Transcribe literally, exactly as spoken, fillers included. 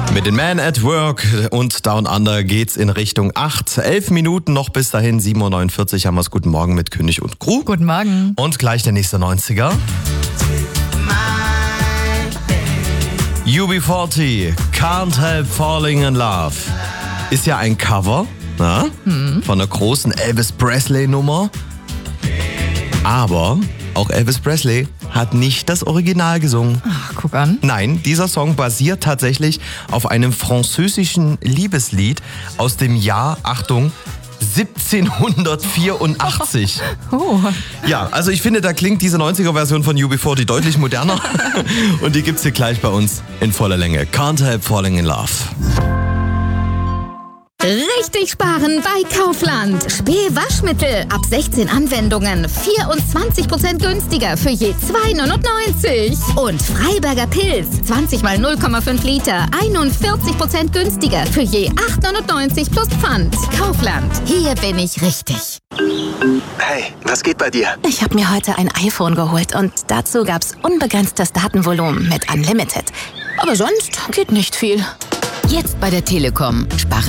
Mit den Man at Work und Down Under geht's in Richtung acht. Elf Minuten noch bis dahin, sieben Uhr neunundvierzig haben wir's. Guten Morgen mit König und Crew. Guten Morgen. Und gleich der nächste neunziger. U B vierzig, Can't Help Falling in Love. Ist ja ein Cover, na, hm. von einer großen Elvis Presley Nummer. Aber auch Elvis Presley hat nicht das Original gesungen. Ach, guck an. Nein, dieser Song basiert tatsächlich auf einem französischen Liebeslied aus dem Jahr, Achtung, siebzehnhundertvierundachtzig. Oh. Ja, also ich finde, da klingt diese neunziger-Version von U B vierzig deutlich moderner. Und die gibt's hier gleich bei uns in voller Länge. Can't Help Falling in Love. Richtig sparen bei Kaufland. Späh-Waschmittel ab sechzehn Anwendungen. vierundzwanzig Prozent günstiger für je zwei neunundneunzig. Und Freiberger Pilz. zwanzig mal null Komma fünf Liter. einundvierzig Prozent günstiger für je acht neunundneunzig plus Pfand. Kaufland. Hier bin ich richtig. Hey, was geht bei dir? Ich habe mir heute ein iPhone geholt und dazu gab's unbegrenztes Datenvolumen mit Unlimited. Aber sonst geht nicht viel. Jetzt bei der Telekom. Spare